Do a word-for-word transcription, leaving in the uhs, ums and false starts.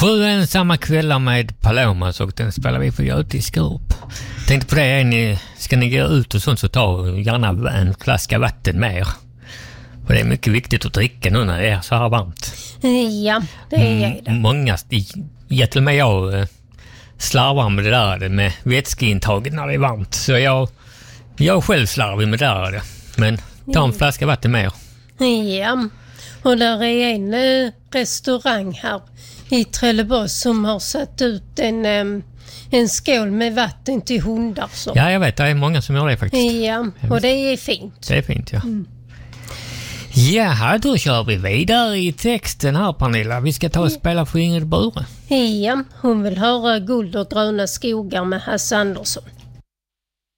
Sju ensamma kvällar med Palomas och den spelar vi för Göte i Skurup. Tänkte på det, är ni, ska ni gå ut och sånt så ta gärna en flaska vatten med er. För det är mycket viktigt att dricka nu när det är så här varmt. Ja, det är det. Många, jag till och med jag slarvar med det där med vätskeintaget när det är varmt. Så jag, jag själv slarvar med det där. Men ta en flaska vatten med er. Ja, och där är en eh, restaurang här i Trelleborg som har satt ut en, eh, en skål med vatten till hundar. Så. Ja, jag vet. Det är många som gör det faktiskt. Ja, och det är fint. Det är fint, ja. Mm. Ja, då kör vi vidare i texten här, Pernilla. Vi ska ta och spela för Ingrid Bure. Ja, hon vill höra Guld och gröna skogar med Hasse Andersson.